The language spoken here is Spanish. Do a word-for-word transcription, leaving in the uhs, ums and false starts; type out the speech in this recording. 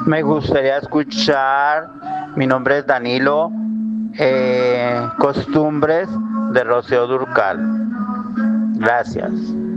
Me gustaría escuchar, mi nombre es Danilo, eh, Costumbres de Rocío Dúrcal. Gracias.